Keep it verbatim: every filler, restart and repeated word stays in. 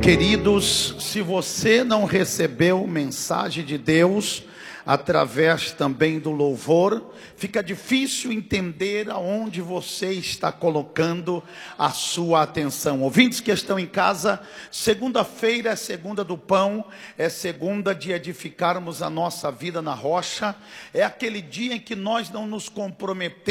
Queridos, se você não recebeu mensagem de Deus através também do louvor, fica difícil entender aonde você está colocando a sua atenção. Ouvintes que estão em casa, segunda-feira é segunda do pão, é segunda de edificarmos a nossa vida na rocha, é aquele dia em que nós não nos comprometemos